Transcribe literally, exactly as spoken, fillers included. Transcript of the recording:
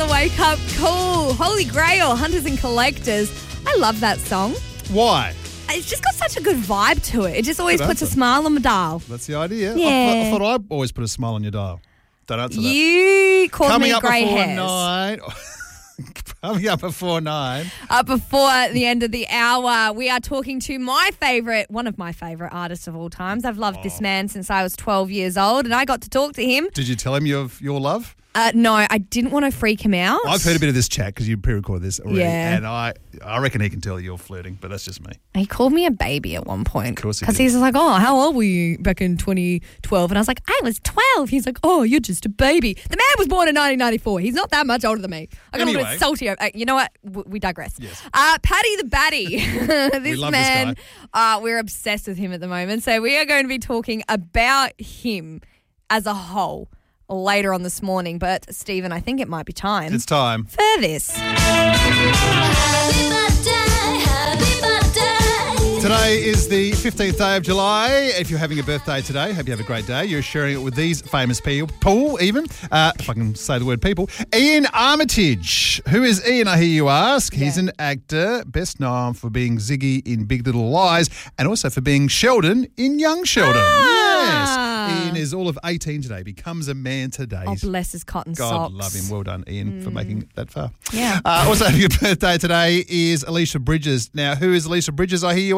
the Wake Up Call. Holy Grail, Hunters and Collectors. I love that song. Why? It's just got such a good vibe to it. It just always Good puts a answer. smile on my dial. That's the idea. Yeah. I, thought, I thought I always put a smile on your dial. Don't answer that. You called Coming me up grey before hairs. nine. Coming up before nine. Uh, before the end of the hour, we are talking to my favourite, one of my favourite artists of all times. I've loved Oh. this man since I was twelve years old, and I got to talk to him. Did you tell him your your love? Uh, no, I didn't want to freak him out. I've heard a bit of this chat because you pre-recorded this already, Yeah. and I I reckon he can tell you're flirting, but that's just me. He called me a baby at one point. Of course he Because did. he's like, oh, how old were you back in twenty twelve? And I was like, I was twelve. He's like, oh, you're just a baby. The man was born in nineteen ninety-four. He's not that much older than me. I got a Anyway. little bit salty. Uh, you know what? W- we digress. Yes. Uh, Paddy the Batty. this love this man, uh, we're obsessed with him at the moment. So we are going to be talking about him as a whole later on this morning. But, Stephen, I think it might be time It's time. for this. Happy birthday, happy birthday. Today is the fifteenth day of July. If you're having a birthday today, hope you have a great day. You're sharing it with these famous people, Paul even, uh, if I can say the word people. Ian Armitage. Who is Ian, I hear you ask? He's Yeah. an actor, best known for being Ziggy in Big Little Lies and also for being Sheldon in Young Sheldon. Ah. Yes. Ian is all of eighteen today, becomes a man today. Oh, bless his cotton God socks. love him. Well done, Ian, for making it that far. Yeah. Uh, also having a birthday today is Alicia Bridges. Now, who is Alicia Bridges, I hear you